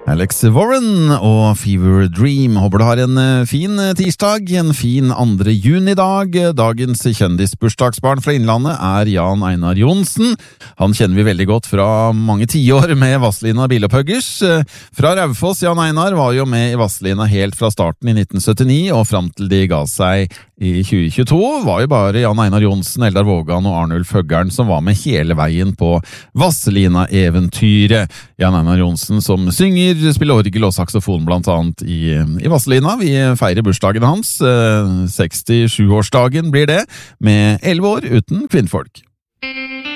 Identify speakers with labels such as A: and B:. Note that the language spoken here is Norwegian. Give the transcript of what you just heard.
A: Alex Warren og Fever Dream. Håper du har en fin tirsdag, en fin 2. junidag. Dagens kjendisbursdagsbarn fra Innlandet er Jan Einar Johnsen. Han kjenner vi veldig godt fra mange tiår med Vazelina Bilopphøggers. Fra Raufoss, Jan Einar var jo med i Vazelina helt fra starten i 1979, og fram til de ga seg i 2022 var jo bare Jan Einar Johnsen, Eldar Vågan og Arnulf Høggern som var med hele veien på Vazelina-eventyret. Jan Einar Johnsen som synger, spiller orgel og saksofon blant annet i Vazelina. Vi feirer bursdagen hans, 67-årsdagen blir det, med 11 år uten kvinnfolk.